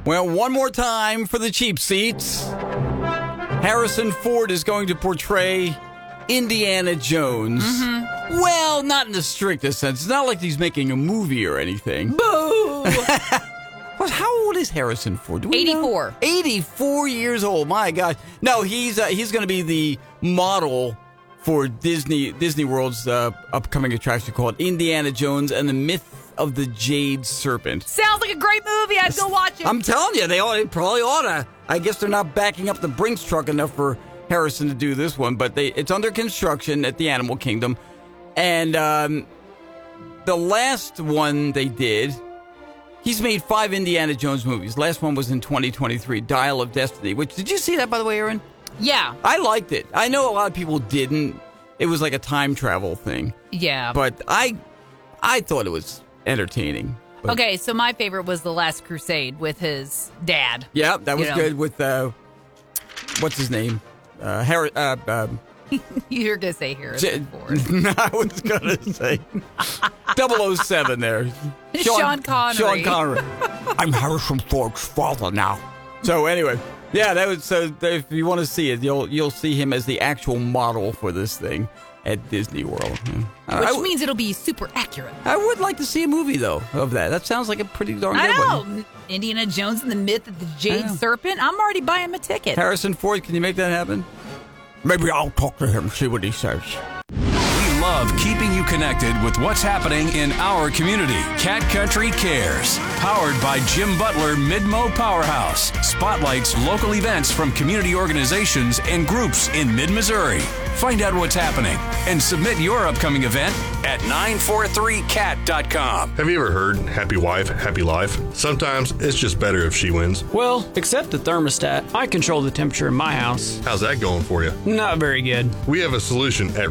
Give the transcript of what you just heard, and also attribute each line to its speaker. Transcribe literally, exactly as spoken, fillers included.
Speaker 1: Well, one more time for the cheap seats. Harrison Ford is going to portray Indiana Jones.
Speaker 2: Mm-hmm.
Speaker 1: Well, not in the strictest sense. It's not like he's making a movie or anything.
Speaker 2: Boo!
Speaker 1: But how old is Harrison Ford? Do we
Speaker 2: eighty-four.
Speaker 1: know? eighty-four years old. My gosh. No, he's uh, he's going to be the model for Disney Disney World's uh, upcoming attraction called Indiana Jones and the Myth of the Jade Serpent.
Speaker 2: Sounds like a great movie. I'd go watch it.
Speaker 1: I'm telling you, they, ought, they probably ought to. I guess they're not backing up the Brinks truck enough for Harrison to do this one, but they it's under construction at the Animal Kingdom. And um, the last one they did, he's made five Indiana Jones movies. Last one was in twenty twenty-three, Dial of Destiny, which, did you see that, by the way, Aaron?
Speaker 2: Yeah.
Speaker 1: I liked it. I know a lot of people didn't. It was like a time travel thing.
Speaker 2: Yeah.
Speaker 1: But I, I thought it was entertaining. But,
Speaker 2: okay, so my favorite was The Last Crusade with his dad.
Speaker 1: Yeah, that was
Speaker 2: You know.
Speaker 1: good with, uh, what's his name? Uh, Harry, uh, um,
Speaker 2: You're going to say Harrison
Speaker 1: J-
Speaker 2: Ford.
Speaker 1: I was going to say double oh seven there.
Speaker 2: Sean Connery.
Speaker 1: Sean Connery. I'm Harrison Ford's father now. So anyway, yeah, that was so. If you want to see it, you'll you'll see him as the actual model for this thing at Disney World.
Speaker 2: Which
Speaker 1: I,
Speaker 2: means it'll be super accurate.
Speaker 1: I would like to see a movie though of that. That sounds like a pretty darn
Speaker 2: I
Speaker 1: good
Speaker 2: know.
Speaker 1: one.
Speaker 2: Indiana Jones and the Myth of the
Speaker 1: I
Speaker 2: Jade
Speaker 1: know.
Speaker 2: Serpent. I'm already buying him a ticket.
Speaker 1: Harrison Ford, can you make that happen? Maybe I'll talk to him, see what he says.
Speaker 3: We love keeping you connected with what's happening in our community. Cat Country Cares, powered by Jim Butler Midmo Powerhouse, spotlights local events from community organizations and groups in mid-Missouri. Find out what's happening and submit your upcoming event at nine four three cat dot com.
Speaker 4: Have you ever heard happy wife, happy life? Sometimes it's just better if she wins.
Speaker 5: Well, except the thermostat. I control the temperature in my house.
Speaker 4: How's that going for you?
Speaker 5: Not very good.
Speaker 4: We have a solution at